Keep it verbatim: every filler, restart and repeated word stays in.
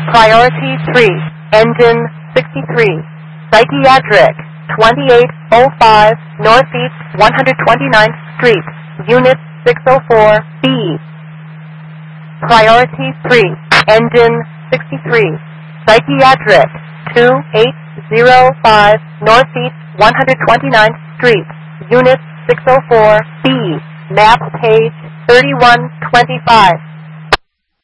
Priority three, Engine sixty-three, Psychiatric, twenty-eight oh five Northeast one hundred twenty-ninth Street, Unit six oh four B. Priority three, Engine sixty-three, Psychiatric, twenty-eight oh five Northeast one hundred twenty-ninth Street, Unit six oh four B, map page thirty-one twenty-five.